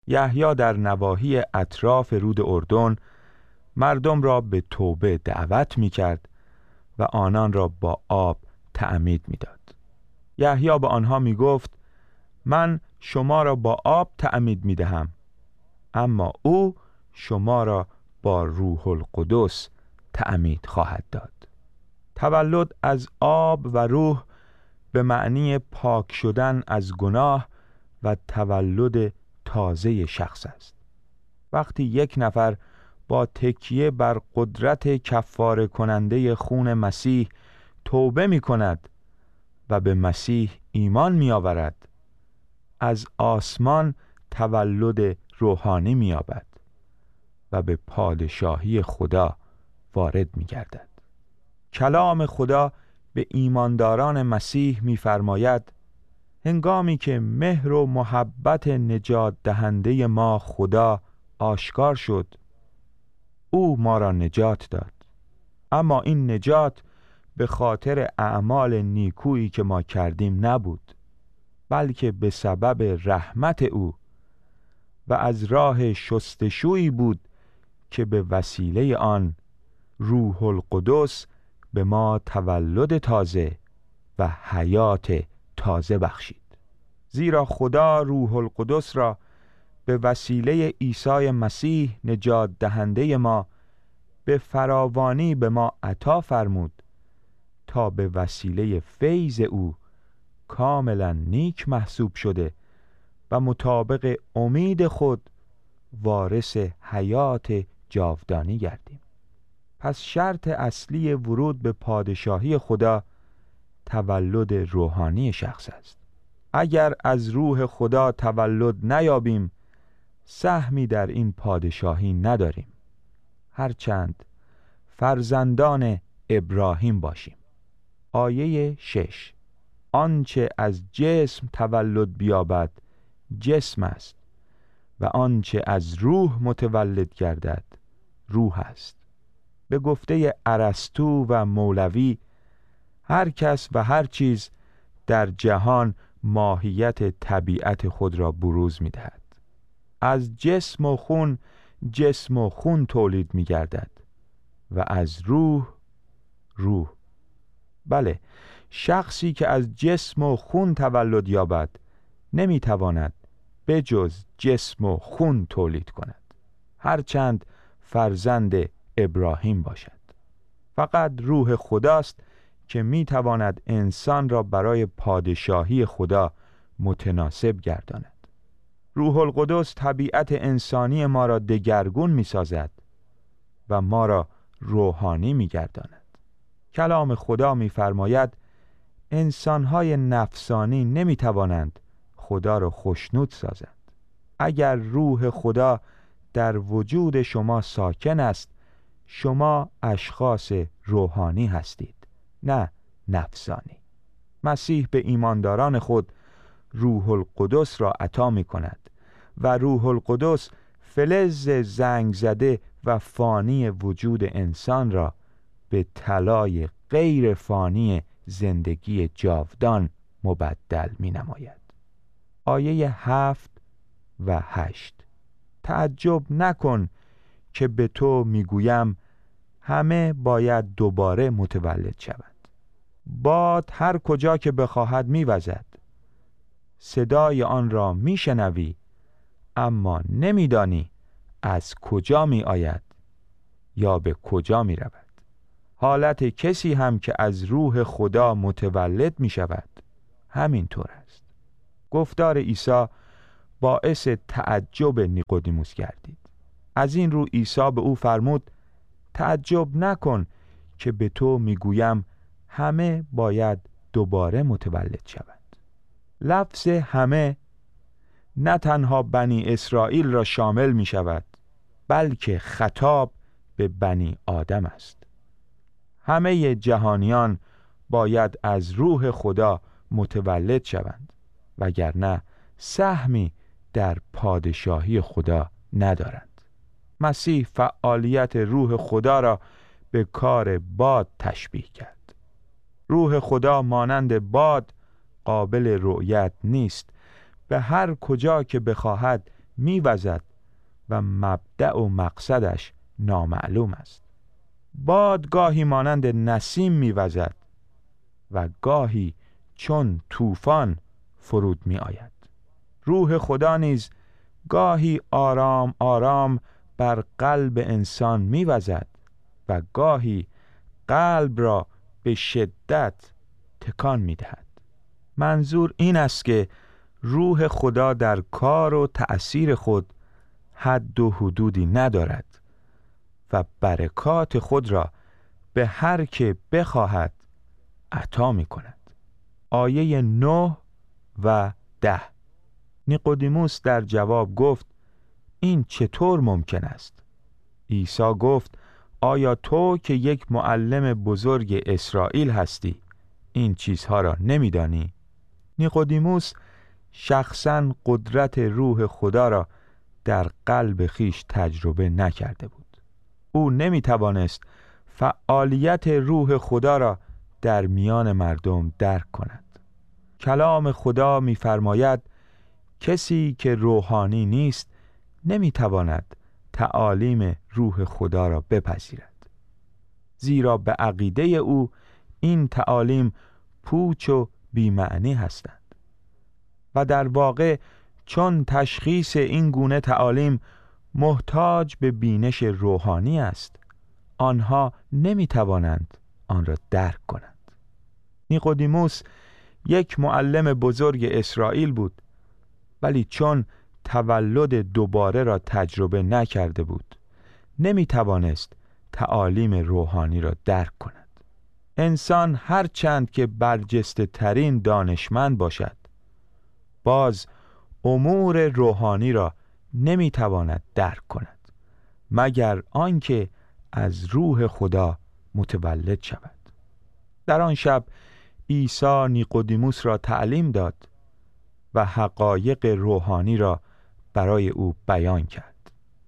یحیی در نواحی اطراف رود اردن مردم را به توبه دعوت می‌کرد و آنان را با آب تعمید می‌داد. یحیی به آنها می‌گفت: من شما را با آب تعمید می‌دهم، اما او شما را با روح القدس تعمید خواهد داد. تولد از آب و روح به معنی پاک شدن از گناه و تولد تازه شخص است. وقتی یک نفر با تکیه بر قدرت کفاره کننده خون مسیح توبه می کند و به مسیح ایمان می آورد، از آسمان تولد روحانی می یابد و به پادشاهی خدا وارد می گردد. کلام خدا به ایمانداران مسیح می فرماید: هنگامی که مهر و محبت نجات دهنده ما خدا آشکار شد، او ما را نجات داد. اما این نجات به خاطر اعمال نیکویی که ما کردیم نبود، بلکه به سبب رحمت او و از راه شستشویی بود که به وسیله آن روح القدس به ما تولد تازه و حیات تازه بخشید. زیرا خدا روح القدس را به وسیله عیسی مسیح نجات دهنده ما به فراوانی به ما عطا فرمود تا به وسیله فیض او کاملا نیک محسوب شده و مطابق امید خود وارث حیات جاودانی گردیم. پس شرط اصلی ورود به پادشاهی خدا تولد روحانی شخص است. اگر از روح خدا تولد نیابیم، سهمی در این پادشاهی نداریم، هرچند فرزندان ابراهیم باشیم. آیه 6: آنچه از جسم تولد بیابد جسم است و آنچه از روح متولد گردد روح است. به گفته ارسطو و مولوی، هر کس و هر چیز در جهان ماهیت طبیعت خود را بروز می دهد. از جسم و خون جسم و خون تولید می گردد و از روح روح. بله، شخصی که از جسم و خون تولد یابد نمی تواند به جز جسم و خون تولید کند، هرچند فرزند ابراهیم باشد. فقط روح خداست که می تواند انسان را برای پادشاهی خدا متناسب گرداند. روح القدس طبیعت انسانی ما را دگرگون می سازد و ما را روحانی می گرداند. کلام خدا می فرماید انسانهای نفسانی نمی توانند خدا را خوشنود سازند. اگر روح خدا در وجود شما ساکن است، شما اشخاص روحانی هستید، نه نفسانی. مسیح به ایمانداران خود روح القدس را عطا می کند و روح القدس فلز زنگ زده و فانی وجود انسان را به طلای غیر فانی زندگی جاودان مبدل می نماید. آیه 7 و 8: تعجب نکن که به تو می گویم همه باید دوباره متولد شوند. باد هر کجا که بخواهد می وزد، صدای آن را می شنوی اما نمی دانی از کجا می آید یا به کجا می رود. حالت کسی هم که از روح خدا متولد می شود همین طور است. گفتار عیسی باعث تعجب نیقودیموس گردید. از این رو عیسی به او فرمود: تعجب نکن که به تو می گویم همه باید دوباره متولد شوند. لفظ همه نه تنها بنی اسرائیل را شامل می شود، بلکه خطاب به بنی آدم است. همه جهانیان باید از روح خدا متولد شوند، وگرنه سهمی در پادشاهی خدا ندارند. مسیح فعالیت روح خدا را به کار باد تشبیه کرد. روح خدا مانند باد قابل رؤیت نیست، به هر کجا که بخواهد می‌وزد و مبدأ و مقصدش نامعلوم است. باد گاهی مانند نسیم می‌وزد و گاهی چون طوفان فرود می‌آید. روح خدا نیز گاهی آرام آرام بر قلب انسان می‌وزد و گاهی قلب را به شدت تکان می‌دهد. منظور این است که روح خدا در کار و تأثیر خود حد و حدودی ندارد و برکات خود را به هر که بخواهد عطا می‌کند. آیه 9 و 10. نیقودیموس در جواب گفت: این چطور ممکن است؟ عیسی گفت: آیا تو که یک معلم بزرگ اسرائیل هستی این چیزها را نمی‌دانی؟ نیقودیموس شخصاً قدرت روح خدا را در قلب خیش تجربه نکرده بود. او نمی‌توانست فعالیت روح خدا را در میان مردم درک کند. کلام خدا می‌فرماید کسی که روحانی نیست نمی‌تواند تعالیم روح خدا را بپذیرد، زیرا به عقیده او این تعالیم پوچ و بی‌معنی هستند و در واقع چون تشخیص این گونه تعالیم محتاج به بینش روحانی است، آنها نمی‌توانند آن را درک کنند. نیقودیموس یک معلم بزرگ اسرائیل بود، ولی چون تولد دوباره را تجربه نکرده بود نمی‌توانست تعالیم روحانی را درک کند. انسان هر چند که برجسته ترین دانشمند باشد باز امور روحانی را نمی‌تواند درک کند مگر آنکه از روح خدا متولد شود. در آن شب عیسی نیقودیموس را تعلیم داد و حقایق روحانی را برای او بیان کرد.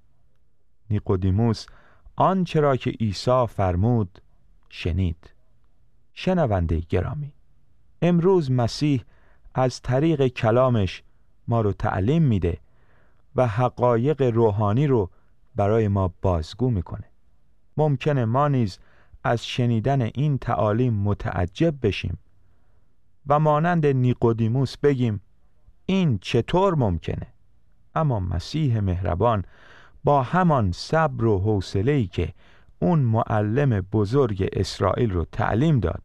نیقودیموس آنچه را که عیسی فرمود شنید. شنونده گرامی، امروز مسیح از طریق کلامش ما رو تعلیم میده و حقایق روحانی رو برای ما بازگو میکنه. ممکنه ما نیز از شنیدن این تعالیم متعجب بشیم و مانند نیقودیموس بگیم این چطور ممکنه؟ اما مسیح مهربان با همان صبر و حوصله‌ای که اون معلم بزرگ اسرائیل رو تعلیم داد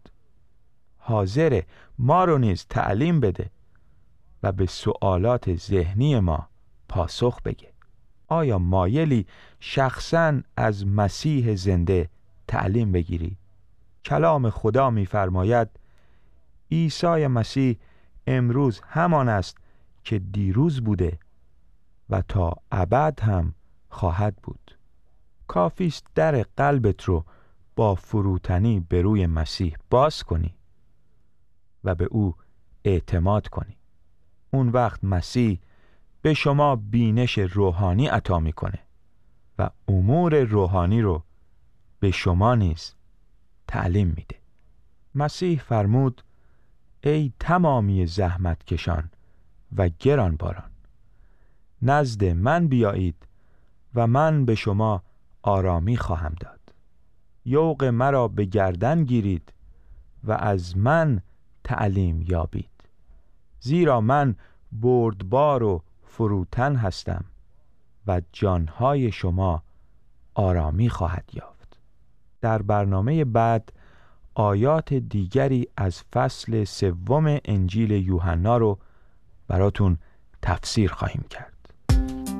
حاضر ما رو نیز تعلیم بده و به سوالات ذهنی ما پاسخ بگه. آیا مایلی شخصاً از مسیح زنده تعلیم بگیری؟ کلام خدا می‌فرماید عیسی مسیح امروز همان است که دیروز بوده و تا ابد هم خواهد بود. کافیست در قلبت رو با فروتنی به روی مسیح باز کنی و به او اعتماد کنی. اون وقت مسیح به شما بینش روحانی عطا میکنه و امور روحانی رو به شما نیز تعلیم میده. مسیح فرمود ای تمامی زحمت کشان و گرانباران، نزد من بیایید و من به شما آرامی خواهم داد. یوغ مرا به گردن گیرید و از من تعلیم یابید، زیرا من بردبار و فروتن هستم و جانهای شما آرامی خواهد یافت. در برنامه بعد آیات دیگری از فصل 3 انجیل یوحنا رو براتون تفسیر خواهیم کرد.